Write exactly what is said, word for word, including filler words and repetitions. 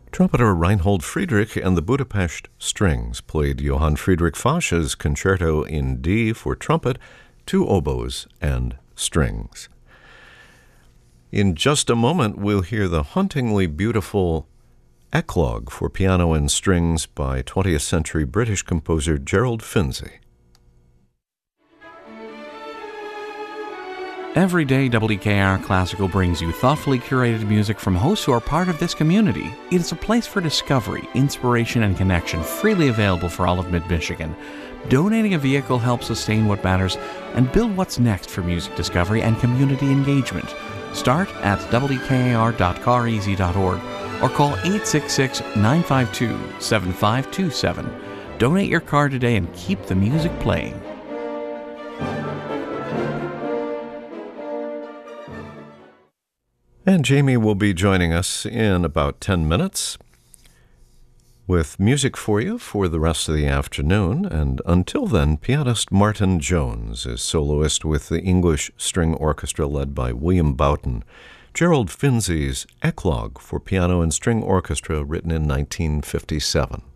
Trumpeter Reinhold Friedrich and the Budapest Strings played Johann Friedrich Fasch's Concerto in D for trumpet, two oboes, and strings. In just a moment, we'll hear the hauntingly beautiful Eclogue for piano and strings by twentieth century British composer Gerald Finzi. Every day, W K R Classical brings you thoughtfully curated music from hosts who are part of this community. It is a place for discovery, inspiration, and connection, freely available for all of Mid-Michigan. Donating a vehicle helps sustain what matters and build what's next for music discovery and community engagement. Start at w k a r dot car easy dot org or call eight six six, nine five two, seven five two seven. Donate your car today and keep the music playing. And Jamie will be joining us in about ten minutes with music for you for the rest of the afternoon. And until then, pianist Martin Jones is soloist with the English String Orchestra led by William Boughton. Gerald Finzi's Eclogue for piano and string orchestra, written in nineteen fifty-seven.